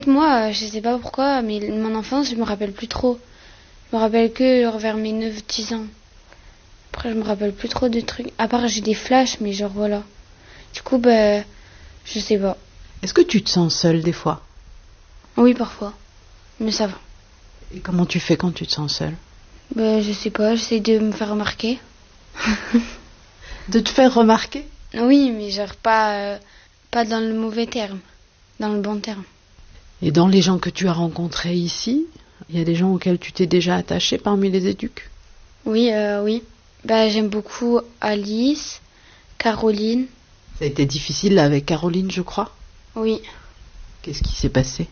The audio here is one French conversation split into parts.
Moi, je sais pas pourquoi, mais mon enfance, je me rappelle plus trop. Je me rappelle que genre, vers mes 9-10 ans. Après, je me rappelle plus trop de trucs. À part, j'ai des flashs, mais genre voilà. Du coup, je sais pas. Est-ce que tu te sens seule des fois? Oui, parfois. Mais ça va. Et comment tu fais quand tu te sens seule? Je sais pas, j'essaie de me faire remarquer. De te faire remarquer? Oui, mais genre pas dans le mauvais terme. Dans le bon terme. Et dans les gens que tu as rencontrés ici, il y a des gens auxquels tu t'es déjà attachée parmi les éduques? Oui, oui. J'aime beaucoup Alice, Caroline. Ça a été difficile là, avec Caroline, je crois? Oui. Qu'est-ce qui s'est passé?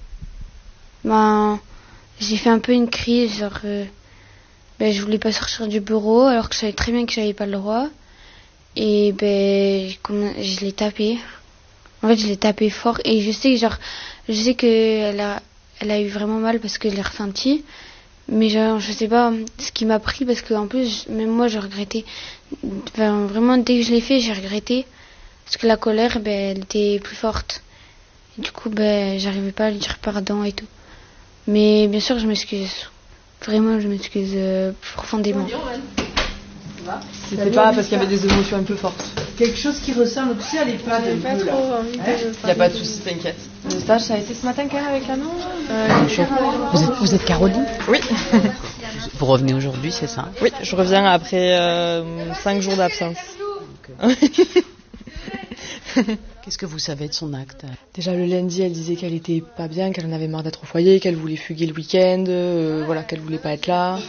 J'ai fait un peu une crise, genre... je voulais pas sortir du bureau, alors que je savais très bien que j'avais pas le droit. Et je l'ai tapé. En fait, je l'ai tapé fort. Et je sais qu'elle a eu vraiment mal parce que je l'ai ressenti. Mais je sais pas ce qui m'a pris parce qu'en plus, même moi, je regrettais. Vraiment, dès que je l'ai fait, j'ai regretté. Parce que la colère, elle était plus forte. Et du coup, j'arrivais pas à lui dire pardon et tout. Mais bien sûr, je m'excuse. Vraiment, je m'excuse profondément. C'était pas parce qu'il y avait des émotions un peu fortes. Quelque chose qui ressemble, tu sais, à l'EHPAD. Pas trop envie de... Y a pas de soucis, t'inquiète. Le stage, ça a été ce matin quand même avec l'annonce. Vous êtes Caroline? Oui. Vous revenez aujourd'hui, c'est ça? Oui, je reviens après 5 jours d'absence. Qu'est-ce que vous savez de son acte? Déjà le lundi, elle disait qu'elle était pas bien, qu'elle en avait marre d'être au foyer, qu'elle voulait fuguer le week-end, qu'elle voulait pas être là.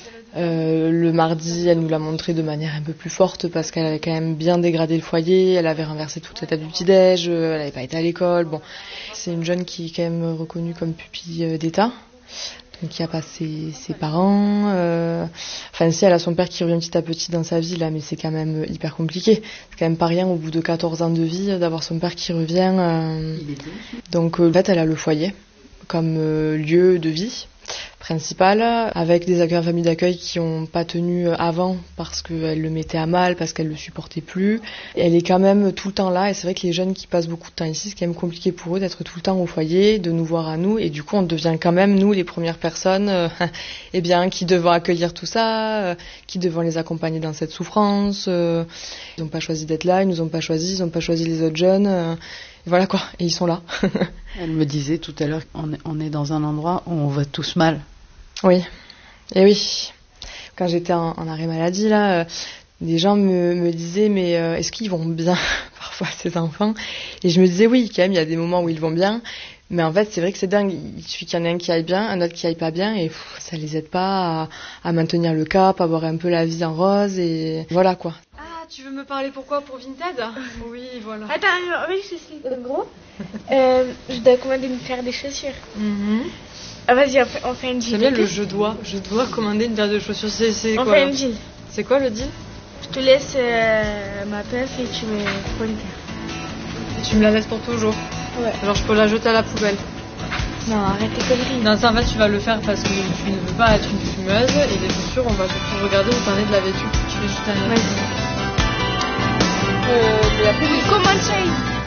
Le mardi, elle nous l'a montré de manière un peu plus forte parce qu'elle avait quand même bien dégradé le foyer, elle avait renversé toute la table du petit-déj, elle n'avait pas été à l'école. Bon, c'est une jeune qui est quand même reconnue comme pupille d'État, donc qui a pas ses parents. Si elle a son père qui revient petit à petit dans sa vie là, mais c'est quand même hyper compliqué. C'est quand même pas rien au bout de 14 ans de vie d'avoir son père qui revient. Donc en fait, elle a le foyer comme lieu de vie principal, avec des accueils en famille d'accueil qui n'ont pas tenu avant parce qu'elle le mettait à mal, parce qu'elle le supportait plus. Elle est quand même tout le temps là, et c'est vrai que les jeunes qui passent beaucoup de temps ici, c'est quand même compliqué pour eux d'être tout le temps au foyer, de nous voir à nous, et du coup on devient quand même nous les premières personnes qui devons accueillir tout ça, qui devons les accompagner dans cette souffrance. Ils n'ont pas choisi d'être là, ils nous ont pas choisi, ils n'ont pas choisi les autres jeunes. Voilà quoi, et ils sont là. Elle me disait tout à l'heure qu'on est dans un endroit où on va tous mal. Oui, et oui. Quand j'étais en arrêt maladie, là, des gens me disaient, mais est-ce qu'ils vont bien parfois ces enfants? Et je me disais, oui, quand même, il y a des moments où ils vont bien. Mais en fait, c'est vrai que c'est dingue. Il suffit qu'il y en ait un qui aille bien, un autre qui aille pas bien, et ça les aide pas à maintenir le cap, à voir un peu la vie en rose, et voilà quoi. Tu veux me parler pourquoi? Pour Vinted? Oui, voilà. Attends, oui, c'est gros. Je dois commander une paire de chaussures. Vas-y, on fait un deal. J'aime bien le je dois commander une paire de chaussures. C'est on quoi? fait un deal. C'est quoi le deal? Je te laisse ma paire et tu me prends une paire. Tu me la laisses pour toujours? Ouais. Genre je peux la jeter à la poubelle? Non, arrête tes conneries. Non, ça en fait tu vas le faire parce que tu ne veux pas être une fumeuse, et les chaussures, on va surtout regarder où t'en es de la vêtue. Tu les jeter à la poubelle. Vas-y. Comment ça?